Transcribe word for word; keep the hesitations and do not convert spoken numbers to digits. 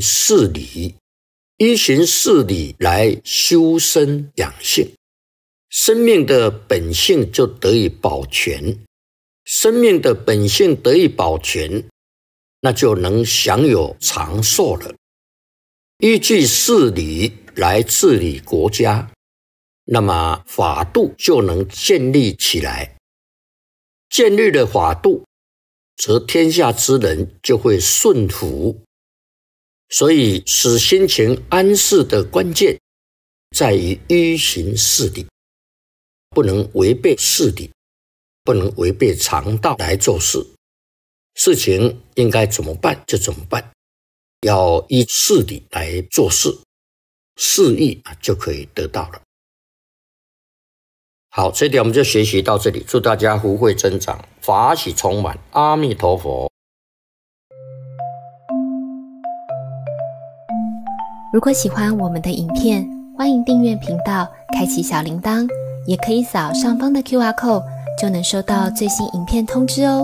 行事理，依循事理来修身养性，生命的本性就得以保全。生命的本性得以保全，那就能享有长寿了。依据事理来治理国家，那么法度就能建立起来。建立了法度，则天下之人就会顺服。所以使心情安适的关键在于依循事理，不能违背事理，不能违背常道来做事。事情应该怎么办就怎么办，要依事理来做事，事意就可以得到了。好，这一点我们就学习到这里，祝大家福慧增长，法喜充满，阿弥陀佛。 如果喜欢我们的影片，欢迎订阅频道，开启小铃铛，也可以扫上方的 Q R code， 就能收到最新影片通知哦。